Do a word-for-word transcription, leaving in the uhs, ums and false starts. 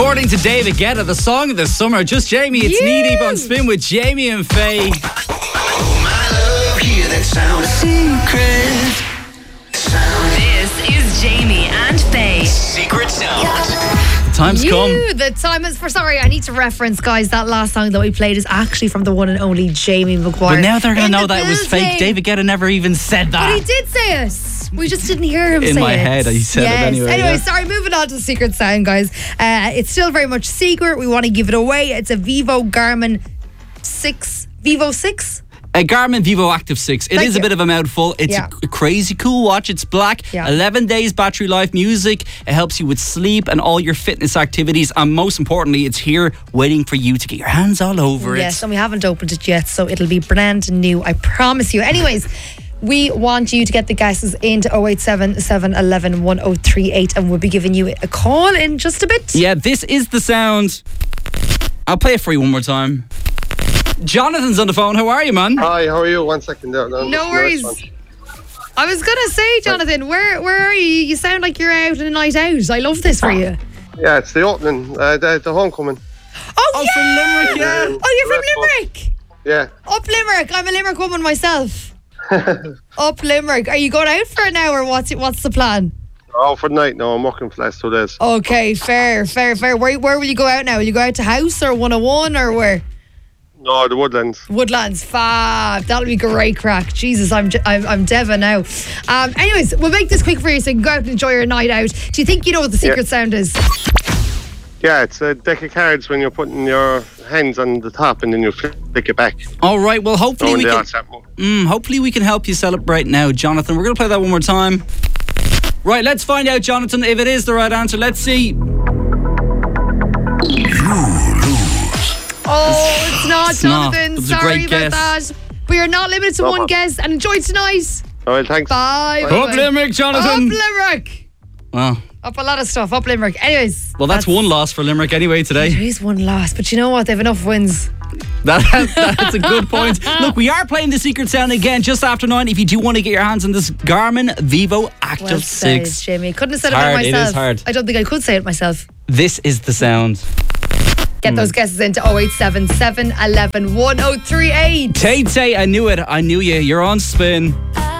According to David Guetta, the song of the summer, Just Jamie. It's Yeah. Knee Deep on Spin with Jamie and Faye. My love, hear that sound. Secret sound. This is Jamie and Faye. Secret sound. The time's come. You, the time is for. Sorry, I need to reference, guys. That last song that we played is actually from the one and only Jamie Maguire. But now they're going In to know the that it was building. fake. David Guetta never even said that. But he did say it. We just didn't hear him In say my it. head, he said it yes. anyway, Anyway, yeah. sorry, moving on to Secret Sound, guys. Uh, it's still very much secret. We want to give it away. It's a Vivo Garmin six. Vivo six? A Garmin Vivo Active six. It Thank is a you. bit of a mouthful. It's Yeah. a crazy cool watch. It's black. Yeah. eleven days battery life, music. It helps you with sleep and all your fitness activities. And most importantly, it's here waiting for you to get your hands all over Yes, it. and we haven't opened it yet, so it'll be brand new, I promise you. Anyways, we want you to get the guesses into oh eight seven, seven one one, one oh three eight, and we'll be giving you a call in just a bit. Yeah, this is the sound. I'll play it for you one more time. Jonathan's on the phone. How are you, man? Hi, how are you? One second there. No, No worries. I was going to say, Jonathan, where where are you? You sound like you're out on a night out. I love this for you. Yeah, it's the opening, uh, the, the homecoming. Oh, Oh, yeah! from Limerick, yeah. Oh, you're from Red Bull. Limerick? Yeah. Up Limerick. I'm a Limerick woman myself. Up Limerick. Are you going out for an hour? What's what's the plan? Oh, for the night. No, I'm working for the last two days. Okay, fair, fair, fair. Where where will you go out now? Will you go out to House or one oh one or where? No, the Woodlands. Woodlands, fab. That'll be great crack. Jesus, I'm I'm, I'm Deva now. Um, anyways, we'll make this quick for you so you can go out and enjoy your night out. Do you think you know what the secret Yeah. sound is? Yeah, it's a deck of cards when you're putting your hands on the top and then you flick it back. All right. Well, hopefully Oh, we and they can. all tap more. Mm, hopefully we can help you celebrate now, Jonathan. We're going to play that one more time. Right, let's find out, Jonathan, if it is the right answer. Let's see. Oh, it's not, It's not. Jonathan. It was a Sorry great about guess. that. We are not limited to No one problem. guess. And enjoy tonight. All right, thanks. Bye. Bye. Up Bye. Limerick, Up Jonathan. Limerick. Well, Up a lot of stuff. Up Limerick. Anyways. well, that's, one loss for Limerick anyway today. There is one loss, but you know what? They have enough wins. That, that's a good point. Look, we are playing the Secret Sound again just after nine. If you do want to get your hands on this Garmin Vivo Active Well said, six, Jamie. Couldn't have said It's it hard, by it is myself. hard. I don't think I could say it myself. this is the sound. Get those guesses into oh eight seven, seven one one, one oh three eight. Tate say, I knew it. I knew you. You're on Spin.